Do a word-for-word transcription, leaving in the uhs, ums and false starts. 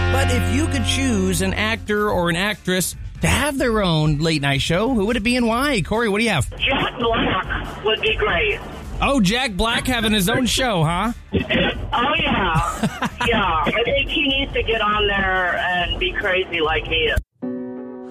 But if you could choose an actor or an actress to have their own late night show, who would it be and why? Corey, what do you have? Jack Black would be great. Oh, Jack Black having his own show, huh? Oh, yeah. Yeah. I think he needs to get on there and be crazy like he is.